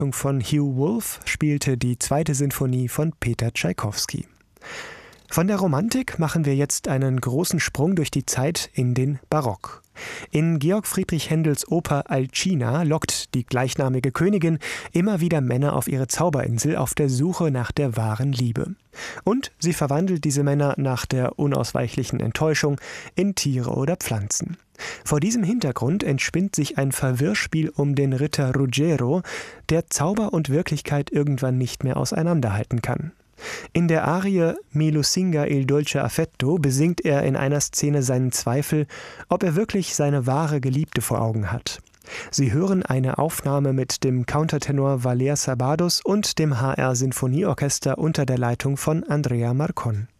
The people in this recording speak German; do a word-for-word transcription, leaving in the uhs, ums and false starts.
von Hugh Wolf spielte die zweite Sinfonie von Peter Tschaikowski. Von der Romantik machen wir jetzt einen großen Sprung durch die Zeit in den Barock. In Georg Friedrich Händels Oper Alcina lockt die gleichnamige Königin immer wieder Männer auf ihre Zauberinsel auf der Suche nach der wahren Liebe. Und sie verwandelt diese Männer nach der unausweichlichen Enttäuschung in Tiere oder Pflanzen. Vor diesem Hintergrund entspinnt sich ein Verwirrspiel um den Ritter Ruggiero, der Zauber und Wirklichkeit irgendwann nicht mehr auseinanderhalten kann. In der Arie Mi lusinga il dolce affetto besingt er in einer Szene seinen Zweifel, ob er wirklich seine wahre Geliebte vor Augen hat. Sie hören eine Aufnahme mit dem Countertenor Valer Sabados und dem H R Sinfonieorchester unter der Leitung von Andrea Marcon.